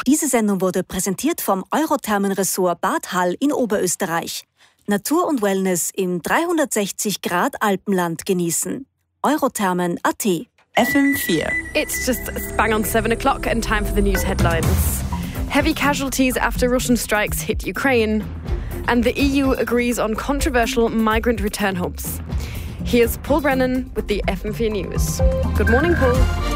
Diese Sendung wurde präsentiert vom Eurothermenressort Bad Hall in Oberösterreich. Natur und Wellness im 360° Alpenland genießen. Eurothermen.at. FM4. It's just bang on 7 o'clock and time for the news headlines. Heavy casualties after Russian strikes hit Ukraine. And the EU agrees on controversial migrant return hubs. Here's Paul Brennan with the FM4 News. Good morning, Paul.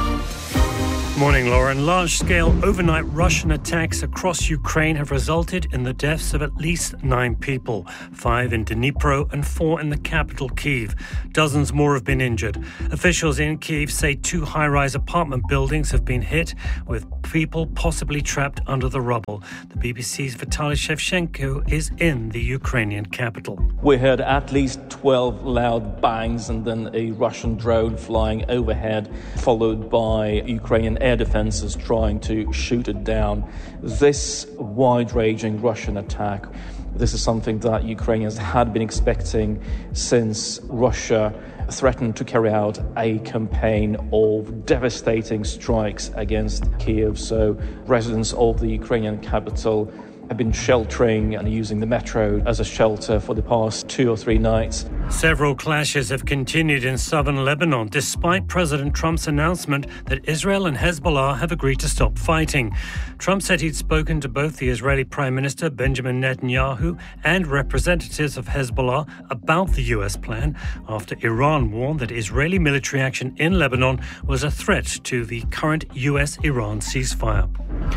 Morning, Lauren. Large-scale overnight Russian attacks across Ukraine have resulted in the deaths of at least 9 people, 5 in Dnipro and 4 in the capital, Kyiv. Dozens more have been injured. Officials in Kyiv say 2 high-rise apartment buildings have been hit, with people possibly trapped under the rubble. The BBC's Vitaly Shevchenko is in the Ukrainian capital. We heard at least 12 loud bangs and then a Russian drone flying overhead, followed by Ukrainian air defenses trying to shoot it down. This wide-ranging Russian attack, this is something that Ukrainians had been expecting since Russia threatened to carry out a campaign of devastating strikes against Kyiv. So residents of the Ukrainian capital have been sheltering and using the metro as a shelter for the past 2 or 3 nights. Several clashes have continued in southern Lebanon, despite President Trump's announcement that Israel and Hezbollah have agreed to stop fighting. Trump said he'd spoken to both the Israeli Prime Minister Benjamin Netanyahu and representatives of Hezbollah about the US plan after Iran warned that Israeli military action in Lebanon was a threat to the current US-Iran ceasefire.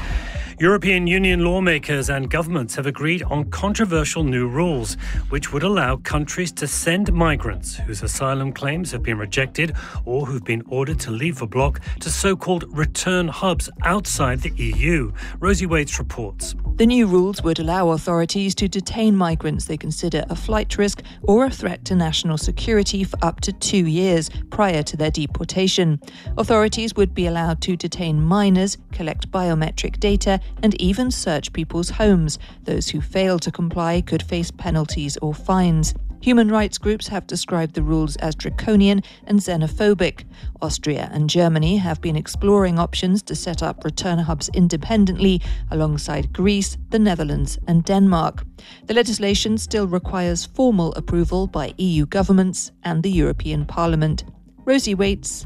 European Union lawmakers and governments have agreed on controversial new rules, which would allow countries to send migrants whose asylum claims have been rejected or who've been ordered to leave the bloc to so-called return hubs outside the EU. Rosie Waits reports. The new rules would allow authorities to detain migrants they consider a flight risk or a threat to national security for up to 2 years prior to their deportation. Authorities would be allowed to detain minors, collect biometric data, and even search people's homes. Those who fail to comply could face penalties or fines. Human rights groups have described the rules as draconian and xenophobic. Austria and Germany have been exploring options to set up return hubs independently, alongside Greece, the Netherlands and Denmark. The legislation still requires formal approval by EU governments and the European Parliament. Rosie Waits,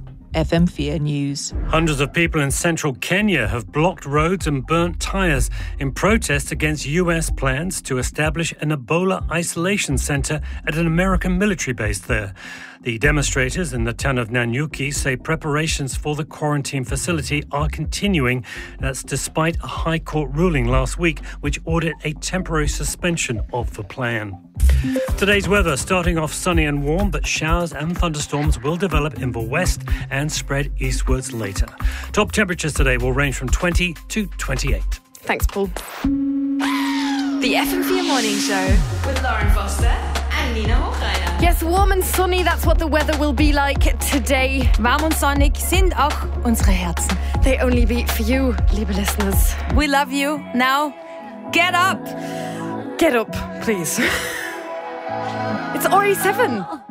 FM4 News. Hundreds of people in central Kenya have blocked roads and burnt tyres in protest against US plans to establish an Ebola isolation centre at an American military base there. The demonstrators in the town of Nanyuki say preparations for the quarantine facility are continuing. That's despite a High Court ruling last week which ordered a temporary suspension of the plan. Today's weather starting off sunny and warm, but showers and thunderstorms will develop in the west and spread eastwards later. Top temperatures today will range from 20 to 28. Thanks, Paul. The FM4 Morning Show with Lauren Foster and Nina Hochreiner. Yes, warm and sunny, that's what the weather will be like today. Warm und sonnig sind auch unsere Herzen. They only beat for you, liebe listeners. We love you. Now, get up. Get up, please. It's already 7.